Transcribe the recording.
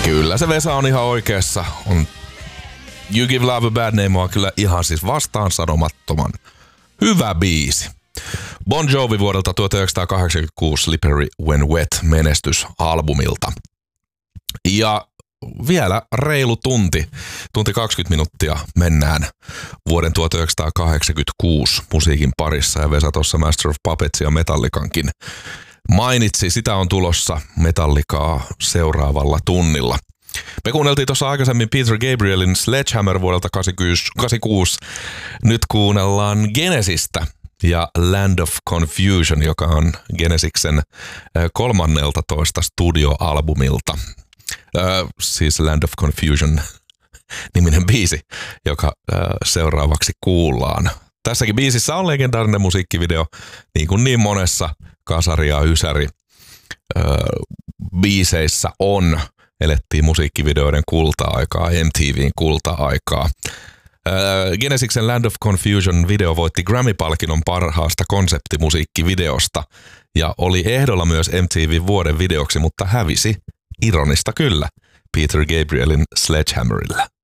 Kyllä se Vesa on ihan oikeassa. You Give Love a Bad Name on kyllä ihan siis vastaan sanomattoman hyvä biisi. Bon Jovi vuodelta 1986 Slippery When Wet -menestysalbumilta. Ja vielä reilu tunti 20 minuuttia mennään vuoden 1986 musiikin parissa. Ja Vesa tuossa Master of Puppets ja Metallicankin mainitsi. Sitä on tulossa Metallicaa seuraavalla tunnilla. Me kuunneltiin tuossa aikaisemmin Peter Gabrielin Sledgehammer vuodelta 1986. Nyt kuunnellaan Genesistä ja Land of Confusion, joka on Genesiksen 13 studioalbumilta. Siis Land of Confusion niminen biisi, joka seuraavaksi kuullaan. Tässäkin biisissä on legendaarinen musiikkivideo, niin kuin niin monessa kasari- ja ysäri biiseissä on. Elettiin musiikkivideoiden kulta-aikaa, MTVn kulta-aikaa. Genesiksen Land of Confusion video voitti Grammy-palkinnon parhaasta konseptimusiikkivideosta ja oli ehdolla myös MTVn vuoden videoksi, mutta hävisi, ironista kyllä, Peter Gabrielin Sledgehammerille.